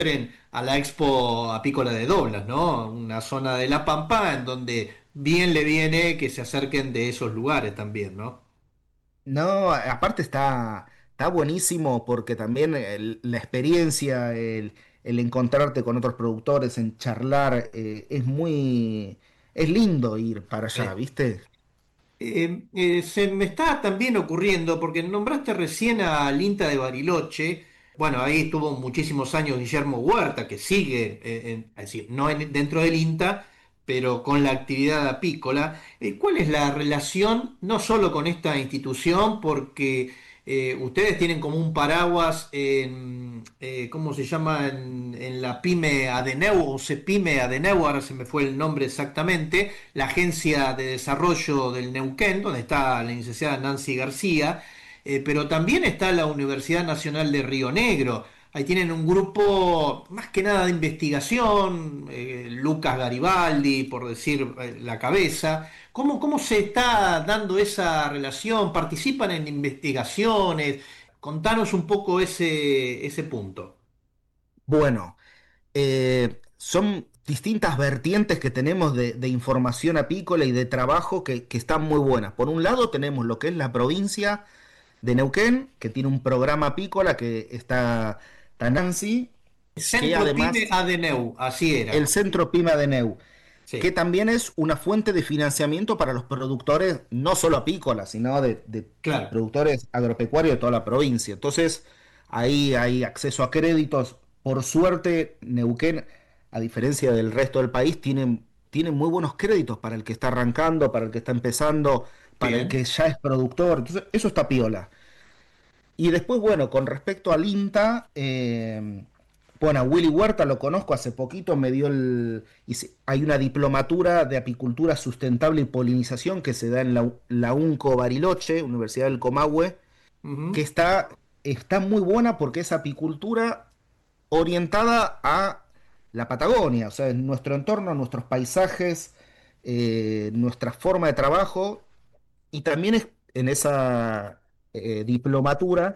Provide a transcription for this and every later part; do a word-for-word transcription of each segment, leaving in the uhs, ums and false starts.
a la Expo Apícola de Doblas, ¿no? Una zona de La Pampa en donde bien le viene que se acerquen de esos lugares también, ¿no? No, a- aparte está, está buenísimo porque también el- la experiencia, el, el encontrarte con otros productores, en charlar, eh, es muy, es lindo ir para allá, Eh, ¿viste? eh, eh, Se me está también ocurriendo, porque nombraste recién al INTA de Bariloche. Bueno, ahí estuvo muchísimos años Guillermo Huerta, que sigue, eh, en- es decir, no en- dentro del INTA, pero con la actividad apícola. Eh, ¿cuál es la relación, no solo con esta institución, porque eh, ustedes tienen como un paraguas en, eh, ¿cómo se llama? En, en la PYME Adeneu, o CEPYME Adeneu, ahora se me fue el nombre exactamente, la Agencia de Desarrollo del Neuquén, donde está la licenciada Nancy García, eh, pero también está la Universidad Nacional de Río Negro. Ahí tienen un grupo más que nada de investigación, eh, Lucas Garibaldi, por decir eh, la cabeza. ¿Cómo, ¿Cómo se está dando esa relación? ¿Participan en investigaciones? Contanos un poco ese, ese punto. Bueno, eh, son distintas vertientes que tenemos de, de información apícola y de trabajo que, que están muy buenas. Por un lado tenemos lo que es la provincia de Neuquén, que tiene un programa apícola que está, está Nancy, que Centro Pyme además Adeneu, así era. el Centro Pima de Neu, que Sí, también es una fuente de financiamiento para los productores, no solo apícolas, sino de, de claro. productores agropecuarios de toda la provincia. Entonces, ahí hay acceso a créditos. Por suerte, Neuquén, a diferencia del resto del país, tiene, tiene muy buenos créditos para el que está arrancando, para el que está empezando, para el que Bien. ya es productor. Entonces, eso está piola. Y después, bueno, con respecto al INTA, eh, bueno, a Willy Huerta lo conozco hace poquito, me dio el... hice- hay una diplomatura de apicultura sustentable y polinización que se da en la, la UNCO Bariloche, Universidad del Comahue, que Ujú. está, está muy buena porque es apicultura orientada a la Patagonia, o sea, en nuestro entorno, nuestros paisajes, eh, nuestra forma de trabajo, y también es en esa eh, diplomatura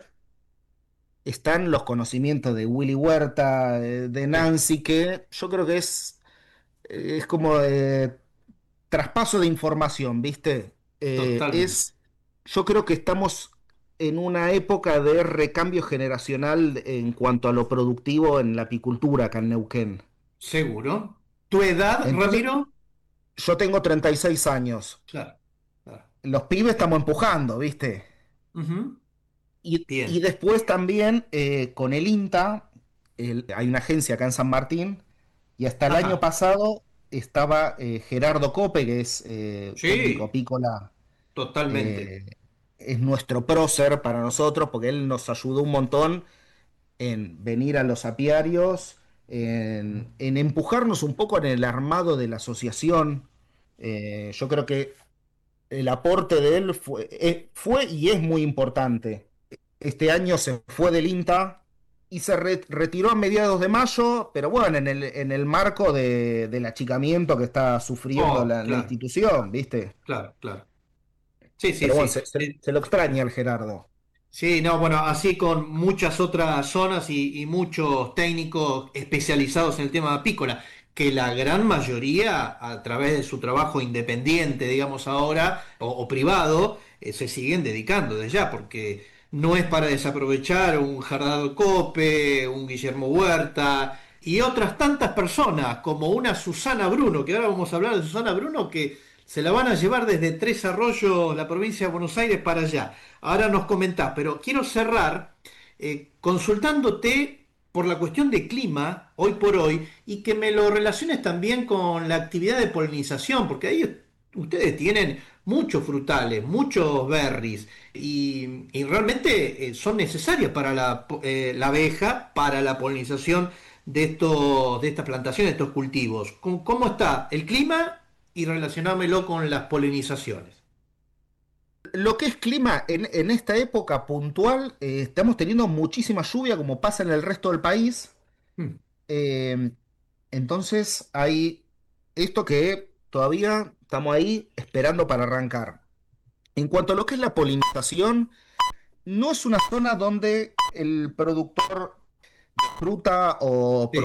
están los conocimientos de Willy Huerta, eh, de Sí, Nancy, que yo creo que es, eh, es como eh, traspaso de información, ¿viste? Eh, totalmente. es, yo creo que estamos en una época de recambio generacional en cuanto a lo productivo en la apicultura acá en Neuquén. Seguro. ¿Tu edad, Entonces, Ramiro? yo tengo treinta y seis años. Claro, claro. Los pibes estamos empujando, ¿viste? Ujú. Y, y Bien. después también eh, con el INTA, el- hay una agencia acá en San Martín, y hasta el año Ajá. pasado estaba eh, Gerardo Cope, que es eh, técnico Sí, apícola, totalmente. eh, es nuestro prócer para nosotros, porque él nos ayudó un montón en venir a los apiarios, en, en empujarnos un poco en el armado de la asociación. Eh, yo creo que el aporte de él fue, eh, fue y es muy importante. Este año se fue del INTA y se re- retiró a mediados de mayo, pero bueno, en el, en el marco de- del achicamiento que está sufriendo Oh, la, la claro, institución, ¿viste? claro, claro. Sí, sí, Pero bueno, sí. se, se- Eh, se lo extraña el Gerardo. Sí, no, bueno, así con muchas otras zonas y, y muchos técnicos especializados en el tema apícola, que la gran mayoría, a través de su trabajo independiente, digamos ahora, o, o privado, eh, se siguen dedicando desde ya, porque no es para desaprovechar un Gerardo Cope, un Guillermo Huerta y otras tantas personas, como una Susana Bruno, que ahora vamos a hablar de Susana Bruno, que se la van a llevar desde Tres Arroyos, la provincia de Buenos Aires, para allá. Ahora nos comentás, pero quiero cerrar eh, consultándote por la cuestión de clima, hoy por hoy, y que me lo relaciones también con la actividad de polinización, porque ahí ustedes tienen muchos frutales, muchos berries, y, y realmente eh, son necesarias para la, eh, la abeja, para la polinización de, estos, de estas plantaciones, de estos cultivos. ¿Cómo, ¿Cómo está el clima? Y relacionámelo con las polinizaciones. Lo que es clima, en, en esta época puntual, eh, estamos teniendo muchísima lluvia como pasa en el resto del país. Hmm. Eh, entonces hay esto que todavía estamos ahí esperando para arrancar. En cuanto a lo que es la polinización, no es una zona donde el productor fruta o